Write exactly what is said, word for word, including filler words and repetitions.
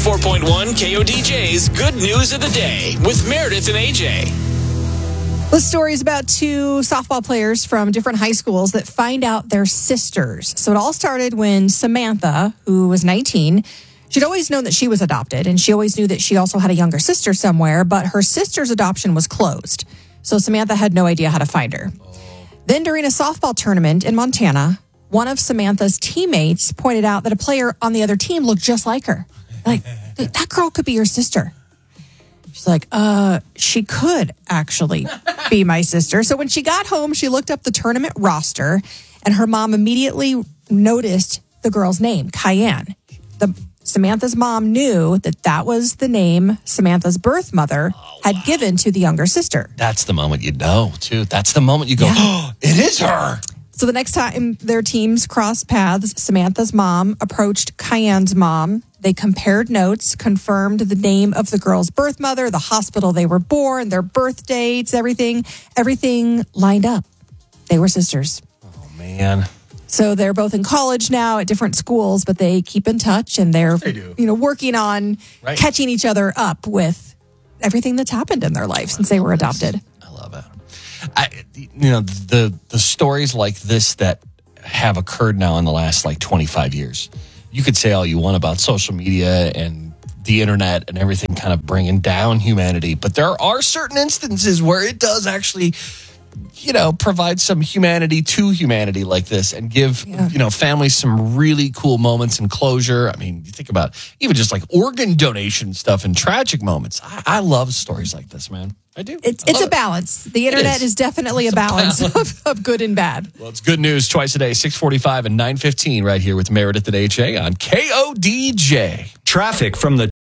ninety-four point one K O D J's Good News of the Day with Meredith and A J. The story is about two softball players from different high schools that find out they're sisters. So it all started when Samantha, who was nineteen, she'd always known that she was adopted, and she always knew that she also had a younger sister somewhere, but her sister's adoption was closed. So Samantha had no idea how to find her. Oh. Then during a softball tournament in Montana, one of Samantha's teammates pointed out that a player on the other team looked just like her. Like, that girl could be your sister. She's like, uh, she could actually be my sister. So when she got home, she looked up the tournament roster, and her mom immediately noticed the girl's name, Cayenne. The Samantha's mom knew that that was the name Samantha's birth mother oh, had wow. given to the younger sister. That's the moment you know, too. That's the moment you go, yeah. oh, it is her. So the next time their teams crossed paths, Samantha's mom approached Cayenne's mom. They compared notes, confirmed the name of the girl's birth mother, the hospital they were born, their birth dates, everything. Everything lined up. They were sisters. Oh, man. So they're both in college now at different schools, but they keep in touch, and they're they do. you know, working on right. catching each other up with everything that's happened in their life since they were adopted. I love it. I, you know, the the stories like this that have occurred now in the last like twenty-five years. You could say all you want about social media and the internet and everything kind of bringing down humanity, but there are certain instances where it does actually, you know, provide some humanity to humanity like this and give, yeah. you know, families some really cool moments and closure. I mean, you think about even just like organ donation stuff and tragic moments. I, I love stories like this, man. I do. It's, I it's a it. balance. The internet is. is definitely it's a balance, a balance. Of, of good and bad. Well, it's good news twice a day, six forty-five and nine fifteen right here with Meredith and A J on K O D J. Traffic from the